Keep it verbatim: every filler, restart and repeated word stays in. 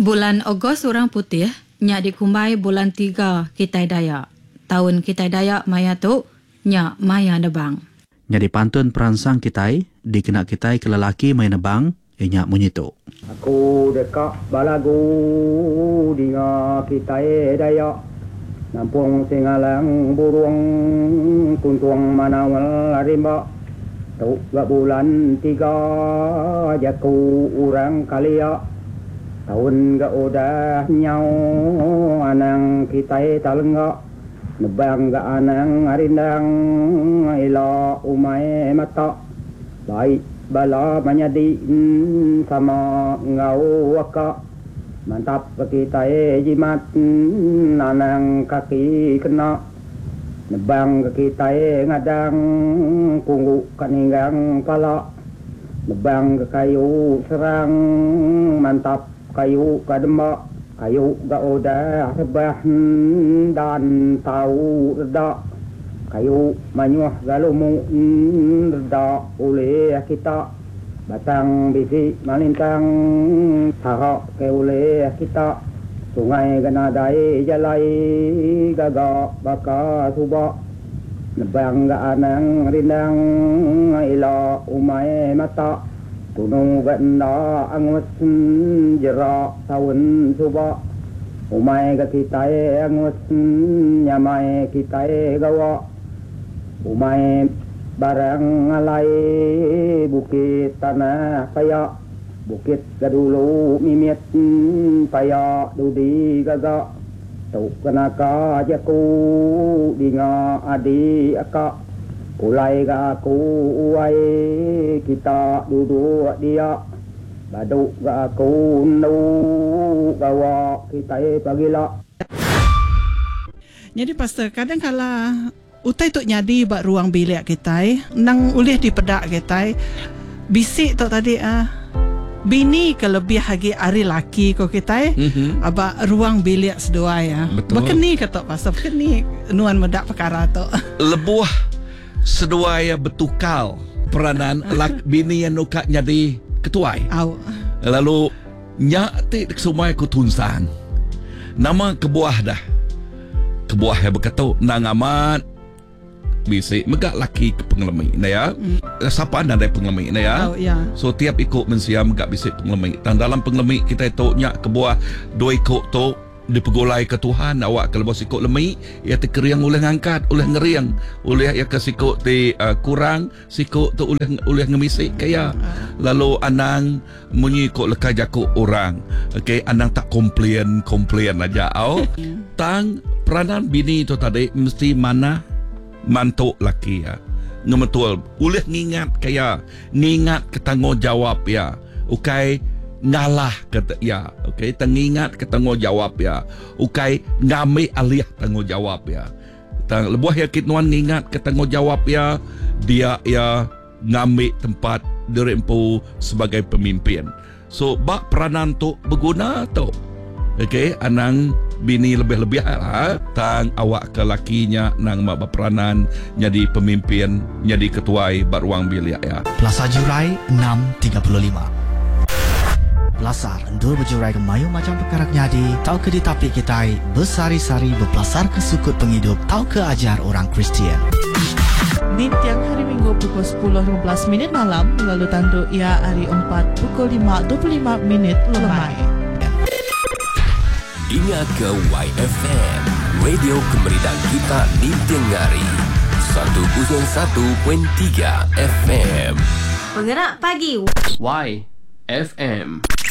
Bulan Ogos Orang Putih, nyak dikumbai bulan tiga Kitai Dayak. Tahun Kitai Dayak maya tu, nyak maya nebang. Nyak dipantun peransang Kitai, dikena Kitai ke lelaki maya nebang, nyak munyitu. Aku dekat balagu dinga Kitai Dayak. Nampung singalang burung kuntuang manawal rimba. Tu gak bulan tiga jaku orang kalia. Tahun gak udah nyau anang Kitai talenggak. Nebang gak anang arindang ila umai mata. Baik bala manyadi sama ngau waka. Mantap Kitai jimat anang kaki kena. Nebang Kitai ngadang punggu kaninggang pala. Nebang ke kayu serang mantap kayu kadembak. Kayu gak udah rebah dan tahu reda. Kayu manyuah galumu reda oleh kita. Batang bisi malintang tarak ke oleh kita. Sungai ganadai jalai gagak baka subak. Nebang gak anang rindang ila umai mata. Tunung ganda angus jerak tahun subak. Umai ke Kitai angus nyamai Kitai gawa. Umai barang alai bukit tanah payak. Bukit gadulu mimit payak dudi gagak. Tuk kenaka jaku dinga adi akak. Ulai ga aku uai kita duduk dia. Baduk ga aku nu gawa Kitai pagila. Jadi pastor, kadang kala utai tuk nyadi bak ruang bilik Kitai, nang ulih di pedak Kitai. Bisik tok tadi ah. Bini kelebih lagi ari laki ko Kitai. Mm-hmm. Aba ruang bilik sedua ya. Betul. Bekeni ketok pastor, bekeni nuan medak perkara tok. Lebuah sedua ya betukal peranan lak bini yang nuka jadi ketuai. Au. Lalu nyak ti semua ku tunsan. Nama kebuah dah. Kebuah yang berkata nang amat bisik megak laki ke pengelemi na ya. Mm. Siapa anda dari pengelemi na ya? Oh, ya. So tiap ikut mensia megak bisik pengelemi. Dan dalam pengelemi kita itu nyak kebuah dua ikut tu dipegolai ke Tuhan. Awak kalau bos ikut lemik ia terkeriang oleh ngangkat, oleh ngeriang, oleh ia ke sikut ti uh, kurang, sikut tu oleh oleh ngemisik kaya. Lalu anang munyi ikut lekaj aku orang. Okey, anang tak komplain komplain aja. Au tang peranan bini tu tadi mesti mana mantuk laki ya. Ngemetul oleh ngingat kaya, ngingat ketanggungjawab ya. Okey, ngalah kata ya, okey, tengingat ke tanggungjawab ya, ukai ngambil alih tanggungjawab ya. Tang lebuah ya kitnuan ngingat ke tanggungjawab ya, dia ya ngambil tempat dirempu sebagai pemimpin. So bak peranan tu berguna tu, okey, anang bini lebih-lebih lah, tang awak ke lakinya nang mak berperanan jadi pemimpin, jadi ketuai bak ruang bilik ya. Plaza Jurai enam tiga puluh lima. Belasar endur berjurai ke mayu macam perkara nyadi, tau ke ditapi Kitai, bersari-sari berpelasar ke sukut penghidup, tau ke ajar orang Kristian. Di tiang hari Minggu pukul sepuluh lima belas minit malam, lalu tanduk ia hari empat pukul lima dua puluh lima minit lemai. Ingat ke Y F M, radio kemerdekaan kita di Tengari, seratus satu perpuluhan tiga F M. Penggerak pagi Y F M.